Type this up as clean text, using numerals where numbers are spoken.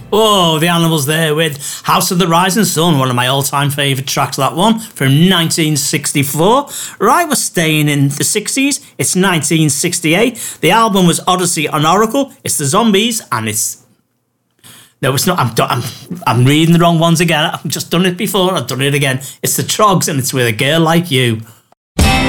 Oh, the Animals there with House of the Rising Sun, one of my all-time favourite tracks, that one, from 1964. Right, we're staying in the 60s. It's 1968. The album was Odyssey on Oracle. It's the Zombies, and it's... No, it's not. I'm reading the wrong ones again. I've just done it before. I've done it again. It's the Trogs, and it's With a Girl Like You.